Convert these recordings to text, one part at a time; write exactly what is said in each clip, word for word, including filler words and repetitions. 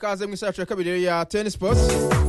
ikaze mu isaha ya kabiri ya Ten Sports.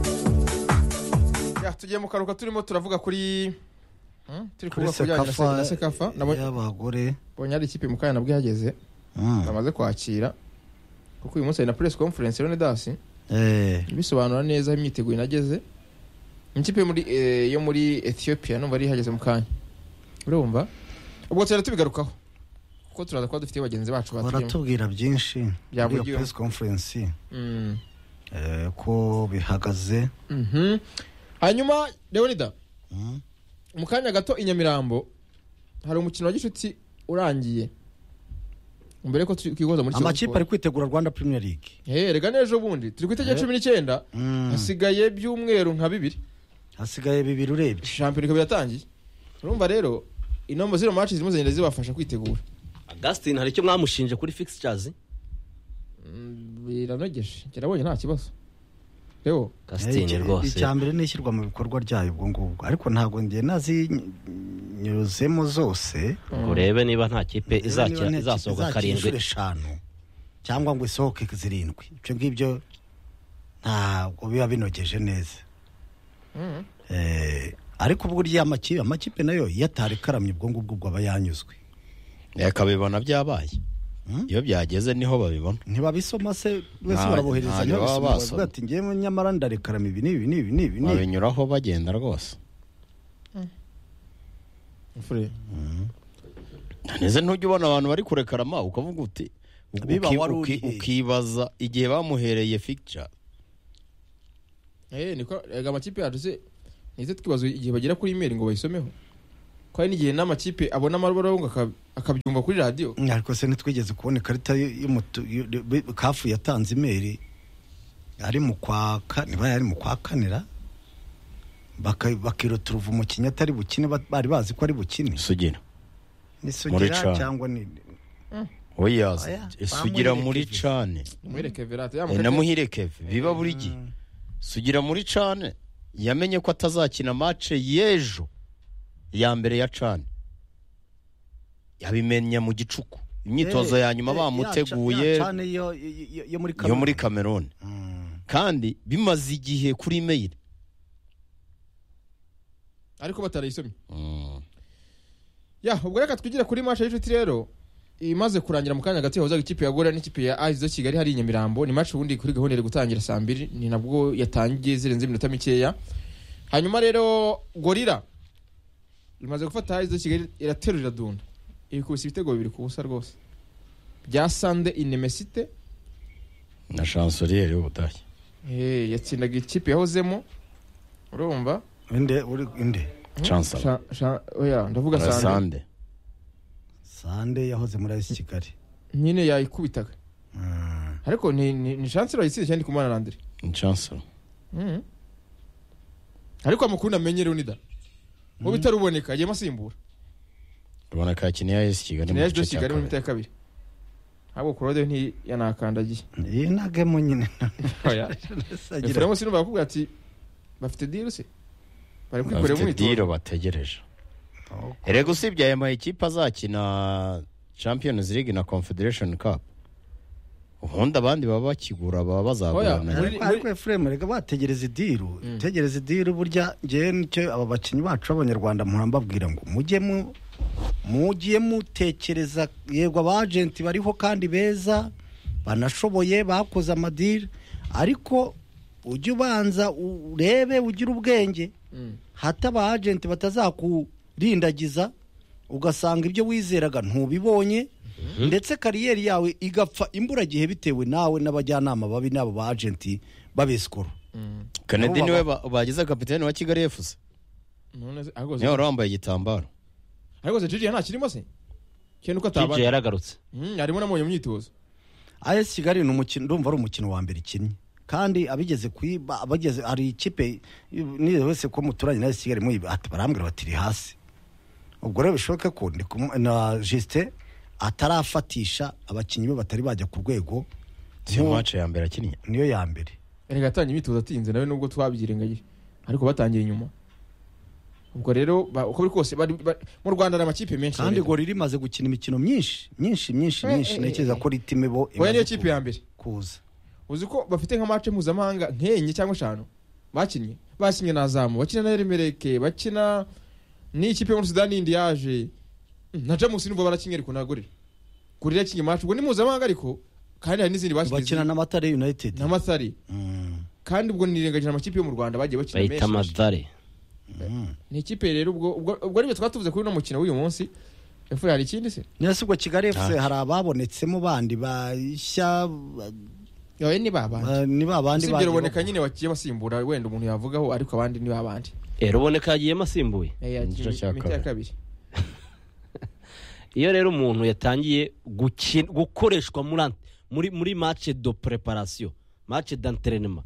Ya tugiye mu karuka turimo turavuga kuri hmm? turi kuvuga ku bijyanye na Sekafa y'abagore. Bonye ari ikipe mu kanya nabwo yageze. Mm. Bamaze kwakira kuko uyu munsi na press conference rone dasi. Eh. Bisobanura neza imyiteguro inageze. Ikipe muri eh, yo muri Ethiopia no bari hageze mu kanya. Urumva? Ubwo cyara tubigarukaho. Kuko turaza kwa dufite bagenzi bacu batubwira baratubwira byinshi ya press conference. Mm. Eh ko bihagaze. Mhm. Hanyuma Leonida. Mhm. Mu kanya gato inyamirambo hari umukino wa gishuti urangiye. Mbere ko twigoza muri amakipe ari kwitegura Rwanda Premier League. Eh rega nejo bundi turi kwiteje cumi n'icyenda. Hasigaye by'umweru nka bibiri. Hasigaye bibiri urebye. Champions League yatangiye. Urumva rero inombo zero matches zimwe zigenda zibafasha kwitegura. Augustin hari icyo mwamushinje kuri fixtures? Biranogeje. Kirabonye nta kibazo. Leo Augustin rwose. Icyambere nishyirwa mu bikorwa ryayo ubwo ngubwo ariko ntago ndiye nazi nyuzemo zose. Urebe niba nta kipe izakira izasohoka karindwi eshanu cyangwa ngo isohoke zirindwi. Icyo ngibyo ntabwo biba binogeje neza. Mhm. Eh ariko ubwo rya amakipe amakipe nayo yatari karamye ubwo ngubwo bwo abayanyuzwe. Yakabibona byabaye. Iyo byageze niho babibona. Ntibabisoma se wese barabohereza n'abasoma ati ngiye nyamara ndarekarama ibi nibi nibi nibi. Babinyuraho bagenda rwose. Mfure. Neze ntujye ubona abantu bari kurekarama ukavuga uti ukibaza igihe bamuhereye fixture. Eh niko ega amakipe yaduze nize twibazo igihe bagira kuri email ngo bayisomeho. Kwa ni gihe n'amakipe abona amabaro ngo akabyumva kuri radio. Ariko se nitwigeze kubona ikarita y'umukafu yatanze email ari mu kwaka niba yari mu kwakanira bakiro turuva umukinya atari bukine bari bazi ko ari bukine. Sugira. Ni sugira cyangwa ni Oya sugira muri cane. Muhireke Verate na muhireke biba buri gihe. Sugira muri cane yamenye ko atazakina match yejo ya mbere ya cane yabimenya mu gicuku imyitozo ya nyuma bamuteguye yo muri Cameroon kandi bimaze igihe kuri email ariko batarayisomye. Ya ubwo reka twigira kuri match y'inshuti rero imaze kurangira mu kanya gati yahoza ikipe ya Gora n'ikipe ya Aizo Kigali hari Nyamirambo ni match ubundi kuri gahunda iri gutangira saa mbiri ni nabwo yatangiye zirenze iminota mikeya. Hanyuma rero Gorira imaze gufata Aizo Kigali iraterura dunda ikubise ibitego bibiri ku busa rwose bya Sande Inemesite na Chancelier y'Ubudage. Eh yatsindaga ikipe yahozemo urumva inde uri inde Chancellor oya ndavuga Sande Sande Sande yahoze muri Aizo Kigali nyine yayikubitaga. Ariko ni ni Chancellor yitsinze cyane kumana na Andre ni Chancellor. Mhm. Ariko amakuru namenye Leonida ngo bitaruboneka agiye masimbura. Rubona ka kiniya Aizo Kigali mu gice Kigali mu mitaya kabiri. Abo Claude nti yanakandagiye. Iyi nagemo nyine. Oya. Efremo sino bakubwira ati bafite deal se. Bari kwikorera mu mitoro. Deal bategereje. Erego usibye aya makipe azakina Champions League na Confederation Cup. Ubundi abandi baba bakigura baba bazagurana. Ariko Efremo rega bategereza idiru, tegereza idiru burya ngiye nicyo aba bakinyi bacu abanyarwanda murambabwira ngo mujye mu mugiye mutekereza yego abagenti bariho kandi beza banashoboye bakoze amadiri ariko ujye ubanza urebe ugira ubwenge hata abagenti batazakurindagiza ugasanga ibyo wizeraga ntubibonye ndetse kariyeri yawe igapfa imbura gihe bitewe nawe n'abajyanama babi nabo ba agenti babeskoro. Kennedy niwe bagize kapiteni wa Kigali F C. None agoze niwe wambaye igitambaro. Ariko se Gigi nta kirimo se? Cyane uko atabana. Gigi yaragarutse. Mhm arimo namonye myitozo. A S Kigali ni umukino ndumva ari umukino wa mbere ikinye. Kandi abigeze kwiba abageze ari ikipe ni wese ko muturanye na A S Kigali mu ati barambwira batiri hasi. Ubwo rero bishoboke ko ndi na Justin atarafatisha abakinyi be batari bajya ku rwego. Iyo match ya mbere akinnye niyo ya mbere. Erega atanye imitozo atinze nawe nubwo twabyirengaye ariko batangiye inyuma. Ubwo rero uko biri kose mu Rwanda n'amakipe menshi kandi Gorira imaze gukina imikino myinshi myinshi myinshi myinshi nekeza ko ritime bo imaze. Oya niyo kipe ya mbere kuza. uzi ko bafite nka match mpuzamahanga nkenye cyangwa eshanu bakinnye bakinnye na Zamu bakina na Remereke bakina n'ikipe yo muri Sudani yindi yaje na Jamus nibo barakinnye ariko nagore kuri yakinnye match ubwo ni mpuzamahanga ariko kandi hari n'izindi bakinnye bakina na Matare United na Matare kandi ubwo nirengagije amakipe yo mu Rwanda bagiye bakina menshi bayita Matare ni ikipe rero ubwo ubwo ari byo twatuvuze kuri no mukino w'uyu munsi efu hari ikindi se nese ubwo Kigali F C hari ababonetsemo bandi bashya yawe ni babandi ni babandi bandi ruboneka nyine wakiye basimbura wenda umuntu yavugaho ariko abandi ni babandi eh ruboneka yagiye masimbuye eh imiti ya kabiri iyo rero umuntu yatangiye gukoreshwa muri muri muri match de préparation match d'entraînement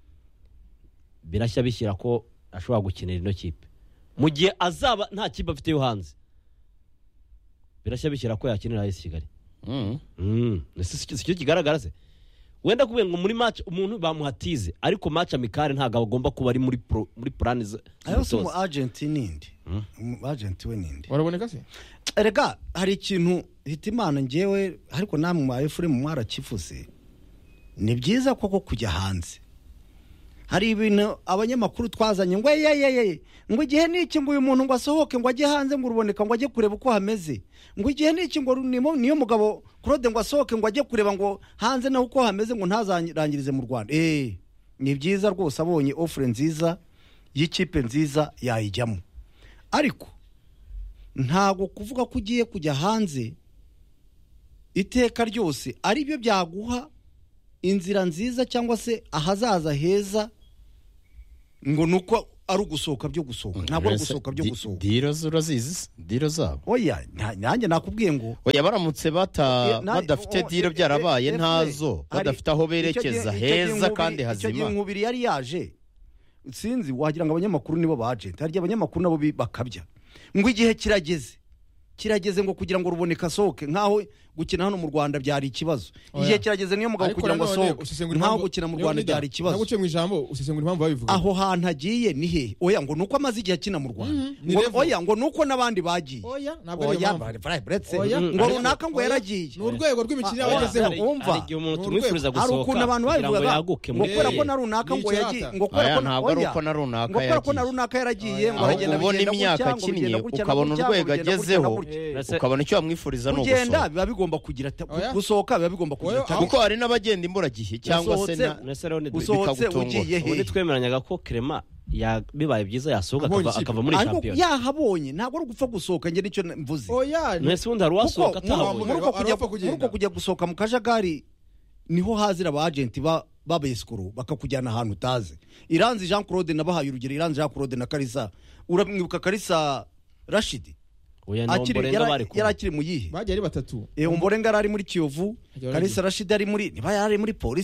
birashya bishyira ko ashobora gukinira ino kipe mu gihe azaba nta kipe afite yo hanze birashya bishyira ko yakinira A S Kigali mm mm sicyo kigaragara se wenda kubera ngo muri match umuntu bamuhatize ariko match amicale ntago agomba kuba ari muri pro, muri plans ayo mu agent nindi mu agent we nindi waraboneka se erega hari ikintu Hitimana ngewe ariko namwe mu Efure mu mwarakifuze ni byiza koko kujya hanze hari ibintu abanyamakuru twazanye ngo yeyeye ngo igihe niki ngo uyu muntu ngo asohoke ngo ajye hanze ngo ruboneka ngo ajye kureba uko hameze ngo igihe niki ngo niyo mugabo Claude ngo asohoke ngo ajye kureba ngo hanze naho uko hameze ngo ntazarangirize mu Rwanda eh ni byiza rwose abonye offre nziza y'ikipe nziza yayijyamo ariko ntago kuvuga ko ugiye kujya hanze iteka ryose ari byo byaguha inzira nziza cyangwa se ahazaza heza ngo nuko ari ugusohoka byo gusohoka ntabwo ari ugusohoka byo gusohoka diro zurazizi diro zabo oya nanjye nakubwiye ngo oya baramutse bata badafite diro byarabaye ntazo badafite aho berekeza heza kandi hazima icyo nkubiri yari yaje sinzi wagira ngo abanyamakuru nibo ba agent harya abanyamakuru nabo bakabya ngo igihe kirageze kirageze ngo kugira ngo ruboneka sohoke nkaho gukina hano mu Rwanda byari ikibazo igihe kirageze niyo mugabo kugira ngo sohoke nkaho gukina mu Rwanda byari ikibazo naguce mu ijambo usesengura impamvu babivuga aho hantu agiye ni he oya ngo nuko amazi igihe akina mu Rwanda ngo oya ngo nuko nabandi bagiye oya ntabwo ari impamvu ngo runaka ngo yaragiye ni urwego rw'imikino yabagezeho umva hari umuntu tumwifuriza gusohoka hari ukuntu abantu babivuga ngo kubera ko na runaka ngo yagiye ngo kubera ko ntabwo ari uko na runaka ngo kubera ko na runaka yaragiye ngo aragenda ubona imyaka akinnye ukabona urwego agezeho ukabona icyo bamwifuriza no gusohoka kugenda biba bigomba kugira gusohoka biba bigomba kugira kuko hari n'abagenda imburagihe cyangwa se usohotse ugiye he ubundi twemeranyaga ko Clement bibaye byiza yasohoka akava muri champion yahabonye ntabwo ari gupfa gusohoka nge nicyo mvuze oya mwese wundi hari uwasohoka atahabonye muri uko kujya gusohoka mu kajagari niho hazira aba agent ba babesikuru bakakujyana ahantu utaze Iranzi Jean Claude nabahaye urugero Iranzi Jean Claude na Karisa uramwibuka Karisa Rashidi oya no Mborenga bari ko yarakiri mu yihe bagiye ari batatu eh Mborenga ari muri Kiyovu Karisa Rashidi ari muri niba yari muri polisi